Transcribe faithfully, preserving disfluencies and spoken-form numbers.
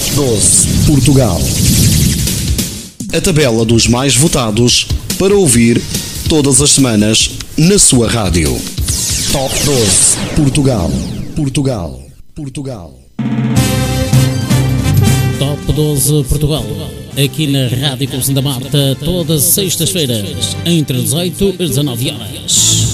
doze Portugal. A tabela dos mais votados para ouvir todas as semanas na sua rádio. Top doze Portugal. Portugal. Portugal. Top doze Portugal. Aqui na Rádio Conceição da Marta, todas as sextas-feiras, entre dezoito e dezanove horas.